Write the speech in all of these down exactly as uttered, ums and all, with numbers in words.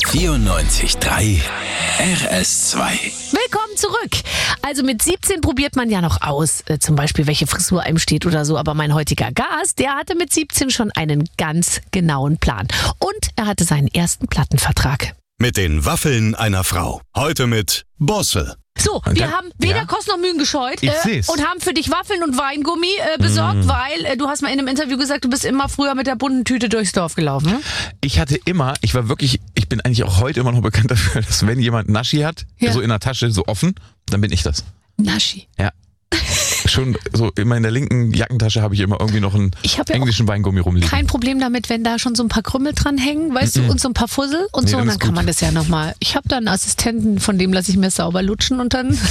vierundneunzig Komma drei R S zwei. Willkommen zurück. Also mit siebzehn probiert man ja noch aus, äh, zum Beispiel welche Frisur einem steht oder so. Aber mein heutiger Gast, der hatte mit siebzehn schon einen ganz genauen Plan. Und er hatte seinen ersten Plattenvertrag. Mit den Waffeln einer Frau. Heute mit Bosse. So, Und wir dann- haben weder ja. Kost noch Mühen gescheut Ich äh, seh's. und haben für dich Waffeln und Weingummi äh, besorgt, weil äh, du hast mal in einem Interview gesagt, du bist immer früher mit der bunten Tüte durchs Dorf gelaufen. Ne? Ich hatte immer, ich war wirklich, ich bin eigentlich auch heute immer noch bekannt dafür, dass wenn jemand Naschi hat, Ja. so in der Tasche, so offen, dann bin ich das. Naschi. Ja. Schon so immer in der linken Jackentasche habe ich immer irgendwie noch einen Ich habe ja auch englischen Weingummi rumliegen. kein Problem damit, wenn da schon so ein paar Krümmel dran hängen, weißt du, und so ein paar Fussel und Nee, so, dann und dann ist kann gut. man das ja nochmal. Ich habe da einen Assistenten, von dem lasse ich mir sauber lutschen und dann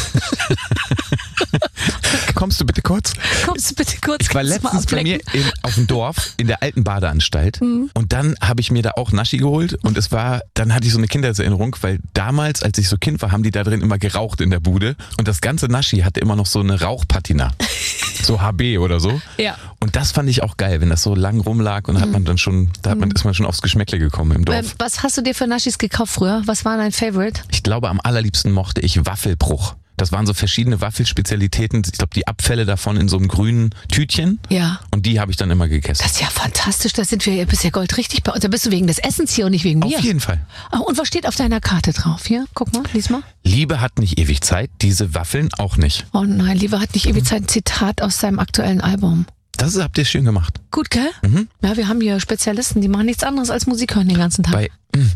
Kommst du bitte kurz? kommst du bitte kurz. Ich war kannst du mal letztens bei mir ablecken? in, auf dem Dorf in der alten Badeanstalt und dann habe ich mir da auch Naschi geholt und es war, dann hatte ich so eine Kindheitserinnerung, weil damals, als ich so Kind war, haben die da drin immer geraucht in der Bude und das ganze Naschi hatte immer noch so eine Rauchpatina, so H B oder so. Ja. Und das fand ich auch geil, wenn das so lang rumlag und da hat man dann schon, da hat man, ist man schon aufs Geschmäckle gekommen im Dorf. Ähm, was hast du dir für Naschis gekauft früher? Was war dein Favorite? Ich glaube, am allerliebsten mochte ich Waffelbruch. Das waren so verschiedene Waffelspezialitäten. Ich glaube, die Abfälle davon in so einem grünen Tütchen. Ja. Und die habe ich dann immer gegessen. Das ist ja fantastisch, da sind wir, bist ja goldrichtig bei uns. Da bist du wegen des Essens hier und nicht wegen mir. Auf jeden Fall. Ah, und was steht auf deiner Karte drauf? Hier, guck mal, lies mal. Liebe hat nicht ewig Zeit, diese Waffeln auch nicht. Oh nein, lieber hat nicht ewig Zeit, ein Zitat aus seinem aktuellen Album. Das habt ihr schön gemacht. Gut, gell? Mhm. Ja, wir haben hier Spezialisten, die machen nichts anderes als Musik hören den ganzen Tag. Bei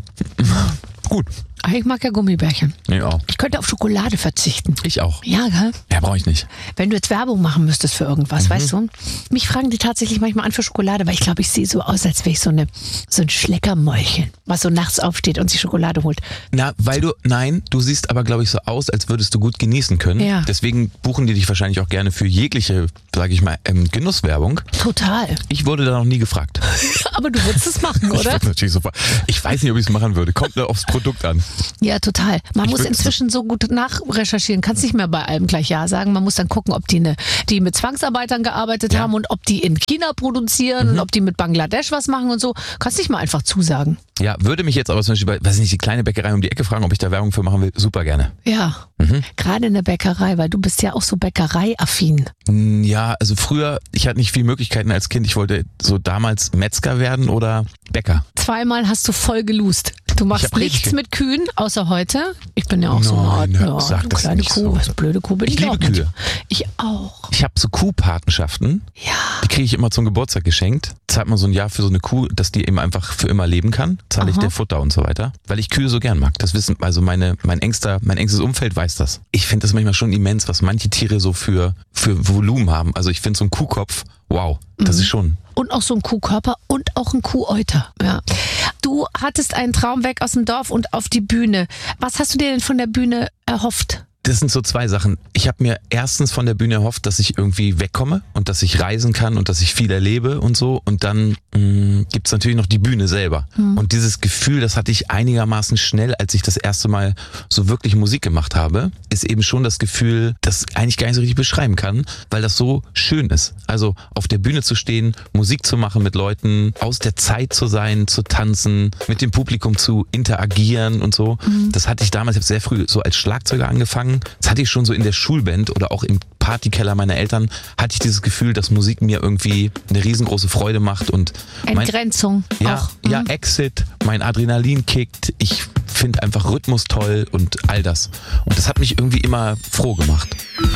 gut. Aber ich mag ja Gummibärchen. Ja, auch. Ich könnte auf Schokolade verzichten. Ich auch. Ja, gell? Ja, brauche ich nicht. Wenn du jetzt Werbung machen müsstest für irgendwas, Mhm. weißt du? Mich fragen die tatsächlich manchmal an für Schokolade, weil ich glaube, ich sehe so aus, als wäre ich so, eine, so ein Schleckermäulchen, was so nachts aufsteht und sich Schokolade holt. Na, weil du, nein, du siehst aber, glaube ich, so aus, als würdest du gut genießen können. Ja. Deswegen buchen die dich wahrscheinlich auch gerne für jegliche, sage ich mal, ähm, Genusswerbung. Total. Ich wurde da noch nie gefragt. Aber du würdest es machen, Ich oder? würde natürlich sofort. Ich weiß nicht, ob ich es machen würde. Kommt nur aufs Produkt an. Ja, total. Man Ich muss würd- inzwischen so gut nachrecherchieren. Kannst nicht mehr bei allem gleich Ja sagen. Man muss dann gucken, ob die, eine, die mit Zwangsarbeitern gearbeitet Ja. haben und ob die in China produzieren und ob die mit Bangladesch was machen und so. Kannst nicht mal einfach zusagen. Ja, würde mich jetzt aber zum Beispiel bei, weiß ich nicht, die kleine Bäckerei um die Ecke fragen, ob ich da Werbung für machen will. Super gerne. Ja, gerade in der Bäckerei, weil du bist ja auch so bäckereiaffin. Mm, Ja, also früher, ich hatte nicht viele Möglichkeiten als Kind. Ich wollte so damals Metzger werden oder Bäcker. Zweimal hast du voll gelust. Du Ich machst hab richtig nichts ge- mit Kühen, außer heute. Ich bin ja auch so eine Art, Nein, ja, sag du das kleine nicht Kuh, so. was blöde Kuh bin ich, Ich liebe auch nicht. Kühe. Ich auch. Ich habe so Kuhpatenschaften. Ja. Die kriege ich immer zum Geburtstag geschenkt. Zahlt man so ein Jahr für so eine Kuh, dass die eben einfach für immer leben kann. Zahle ich Aha. der Futter und so weiter. Weil ich Kühe so gern mag. Das wissen, also meine, mein engster, mein engstes Umfeld weiß das. Ich finde das manchmal schon immens, was manche Tiere so für, für Volumen haben. Also ich finde so ein Kuhkopf, wow, das ist schon. Und auch so ein Kuhkörper und auch ein Kuhäuter. Ja. Du hattest einen Traum weg aus dem Dorf und auf die Bühne. Was hast du dir denn von der Bühne erhofft? Das sind so zwei Sachen. Ich habe mir erstens von der Bühne erhofft, dass ich irgendwie wegkomme und dass ich reisen kann und dass ich viel erlebe und so. Und dann mh, gibt's natürlich noch die Bühne selber. Und dieses Gefühl, das hatte ich einigermaßen schnell, als ich das erste Mal so wirklich Musik gemacht habe, ist eben schon das Gefühl, das ich eigentlich gar nicht so richtig beschreiben kann, weil das so schön ist. Also auf der Bühne zu stehen, Musik zu machen mit Leuten, aus der Zeit zu sein, zu tanzen, mit dem Publikum zu interagieren und so. Das hatte ich damals, ich habe sehr früh so als Schlagzeuger angefangen. Das hatte ich schon so in der Schulband oder auch im Partykeller meiner Eltern, hatte ich dieses Gefühl, dass Musik mir irgendwie eine riesengroße Freude macht und mein, Entgrenzung ja, auch. ja, Exit, mein Adrenalin kickt, ich finde einfach Rhythmus toll und all das. Und das hat mich irgendwie immer froh gemacht.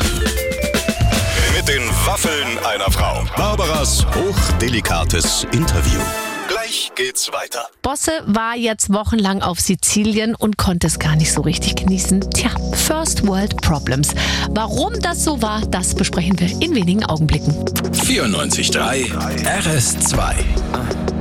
Mit den Waffeln einer Frau. Barbaras hochdelikates Interview. Gleich geht's weiter. Bosse war jetzt wochenlang auf Sizilien und konnte es gar nicht so richtig genießen. Tja, First World Problems. Warum das so war, das besprechen wir in wenigen Augenblicken. vierundneunzig Komma drei R S zwei.